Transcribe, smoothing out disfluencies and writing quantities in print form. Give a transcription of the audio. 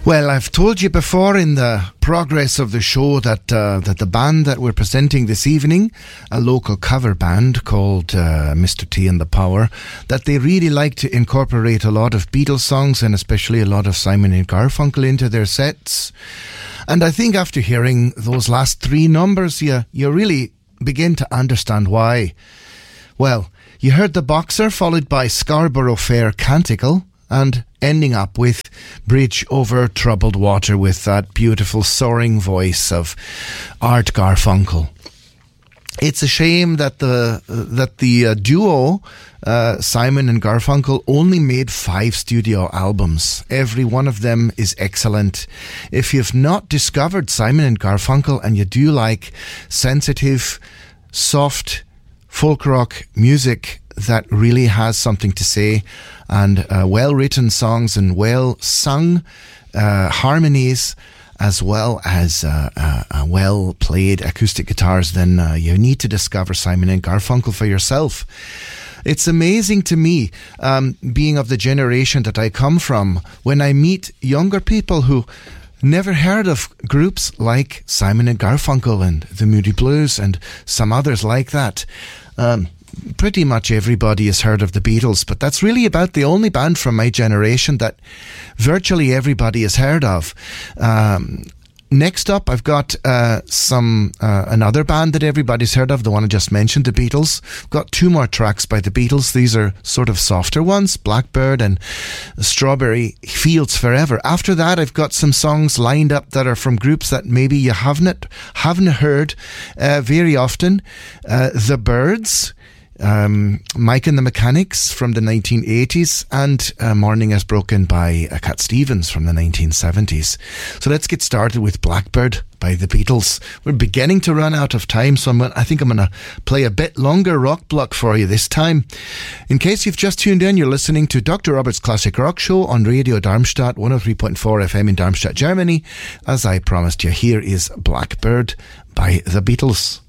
Well, I've told you before in the progress of the show that the band that we're presenting this evening, a local cover band called Mr. T and the Power, that they really like to incorporate a lot of Beatles songs and especially a lot of Simon and Garfunkel into their sets. And I think after hearing those last three numbers, you really begin to understand why. Well, you heard The Boxer followed by Scarborough Fair Canticle, and ending up with Bridge Over Troubled Water with that beautiful soaring voice of Art Garfunkel. It's a shame that the duo Simon and Garfunkel only made 5 studio albums. Every one of them is excellent. If you've not discovered Simon and Garfunkel and you do like sensitive, soft folk rock music that really has something to say, and well-written songs and well-sung harmonies, as well as well-played acoustic guitars, then you need to discover Simon and Garfunkel for yourself. It's amazing to me, being of the generation that I come from, when I meet younger people who never heard of groups like Simon and Garfunkel and the Moody Blues and some others like that. Pretty much everybody has heard of the Beatles, but that's really about the only band from my generation that virtually everybody has heard of. Next up, I've got another band that everybody's heard of, the one I just mentioned, the Beatles. I've got 2 more tracks by the Beatles. These are sort of softer ones, Blackbird and Strawberry Fields Forever. After that, I've got some songs lined up that are from groups that maybe you haven't heard very often. The Byrds, Mike and the Mechanics from the 1980s, and Morning Has Broken by Cat Stevens from the 1970s. So let's get started with Blackbird by the Beatles. We're beginning to run out of time, so I think I'm going to play a bit longer rock block for you this time. In case you've just tuned in, you're listening to Dr. Robert's Classic Rock Show on Radio Darmstadt, 103.4 FM in Darmstadt, Germany. As I promised you, here is Blackbird by the Beatles.